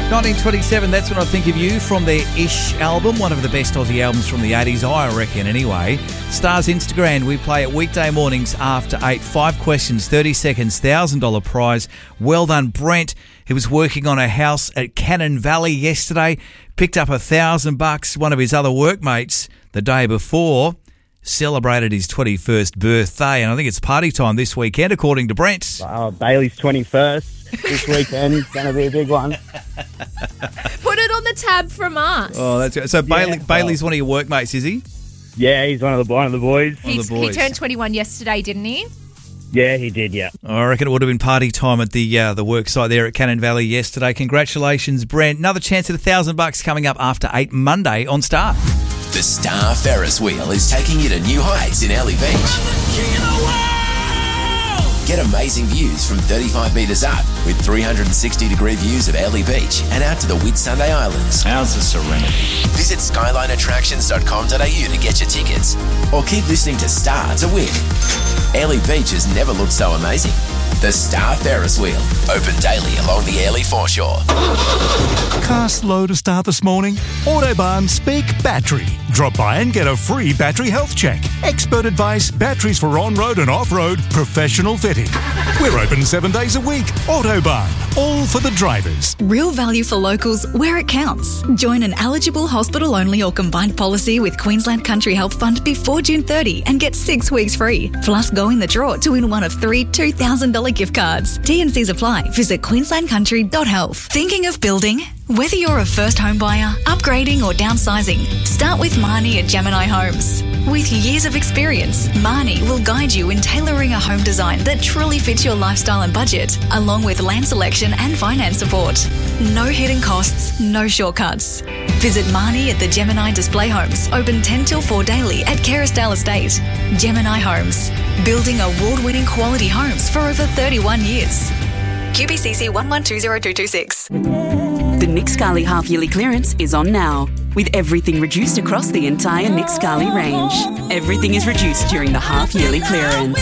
1927, That's When I Think of You, from their Ish album, one of the best Aussie albums from the 80s, I reckon, anyway. Stars Instagram, we play it weekday mornings after 8. 5 questions, 30 seconds, $1,000 prize. Well done, Brent. He was working on a house at Cannon Valley yesterday, picked up $1,000. One of his other workmates the day before celebrated his 21st birthday, and I think it's party time this weekend, according to Brent. Bailey's 21st. This weekend's going to be a big one. Put it on the tab from us. Oh, that's good. So Bailey's one of your workmates, is he? Yeah, he's one of the boys. He turned 21 yesterday, didn't he? Yeah, he did, yeah. I reckon it would have been party time at the work site there at Cannon Valley yesterday. Congratulations, Brent. Another chance at $1,000 coming up after 8 Monday on Star. The Star Ferris wheel is taking you to new heights in Early Beach. Get amazing views from 35 metres up with 360-degree views of Early Beach and out to the Whitsunday Islands. How's the serenity? Visit skylineattractions.com.au to get your tickets or keep listening to Star to win. Early Beach has never looked so amazing. The Star Ferris wheel, open daily along the Early foreshore. Car slow to start this morning? Autobahn Speak Battery. Drop by and get a free battery health check. Expert advice, batteries for on-road and off-road, professional fitting. We're open 7 days a week. Autobahn, all for the drivers. Real value for locals where it counts. Join an eligible hospital-only or combined policy with Queensland Country Health Fund before June 30 and get 6 weeks free. Plus, go in the draw to win one of 3 $2,000 gift cards. T&Cs apply. Visit queenslandcountry.health. Thinking of building? Whether you're a first home buyer, upgrading or downsizing, start with Marnie at Gemini Homes. With years of experience, Marnie will guide you in tailoring a home design that truly fits your lifestyle and budget, along with land selection and finance support. No hidden costs, no shortcuts. Visit Marnie at the Gemini Display Homes, open 10 till 4 daily at Kerrisdale Estate. Gemini Homes, building award-winning quality homes for over 31 years. QBCC 11202226. The Nick Scali half-yearly clearance is on now, with everything reduced across the entire Nick Scali range. Everything is reduced during the half-yearly clearance.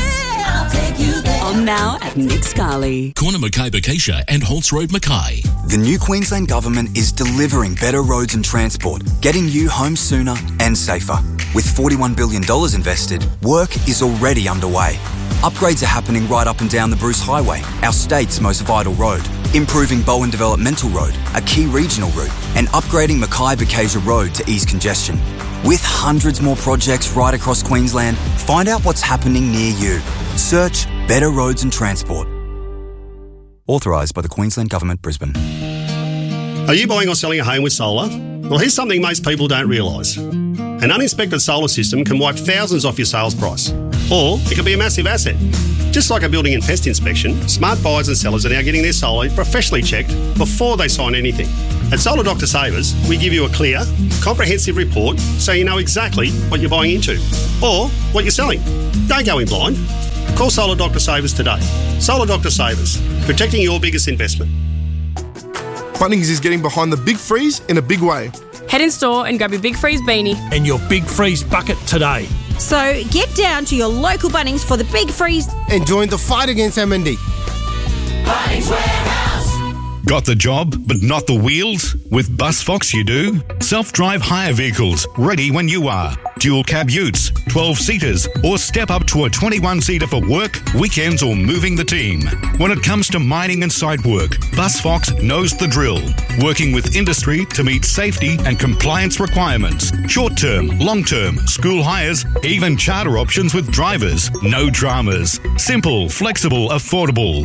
On now at Nick Scali. Corner Mackay Bacacia and Holtz Road Mackay. The new Queensland Government is delivering better roads and transport, getting you home sooner and safer. With $41 billion invested, work is already underway. Upgrades are happening right up and down the Bruce Highway, our state's most vital road. Improving Bowen Developmental Road, a key regional route, and upgrading Mackay-Bacacia Road to ease congestion. With hundreds more projects right across Queensland, find out what's happening near you. Search Better Roads and Transport. Authorised by the Queensland Government, Brisbane. Are you buying or selling a home with solar? Well, here's something most people don't realise. An uninspected solar system can wipe thousands off your sales price. Or it can be a massive asset. Just like a building and pest inspection, smart buyers and sellers are now getting their solar professionally checked before they sign anything. At Solar Doctor Savers, we give you a clear, comprehensive report so you know exactly what you're buying into or what you're selling. Don't go in blind. Call Solar Doctor Savers today. Solar Doctor Savers, protecting your biggest investment. Bunnings is getting behind the Big Freeze in a big way. Head in store and grab your Big Freeze beanie and your Big Freeze bucket today. So get down to your local Bunnings for the Big Freeze and join the fight against MND. Bunnings Warehouse. Got the job, but not the wheels? With BusFox you do. Self-drive hire vehicles, ready when you are. Dual cab utes, 12-seaters, or step up to a 21-seater for work, weekends, or moving the team. When it comes to mining and site work, BusFox knows the drill. Working with industry to meet safety and compliance requirements. Short-term, long-term, school hires, even charter options with drivers. No dramas. Simple, flexible, affordable.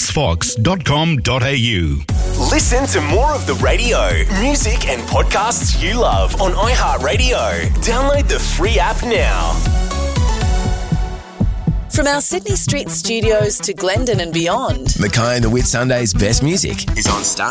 busfox.com.au. Listen to more of the radio, music and podcasts you love on iHeartRadio. Download the free app now. From our Sydney Street studios to Glendon and beyond, Mackay and the Whitsundays' best music is on Star.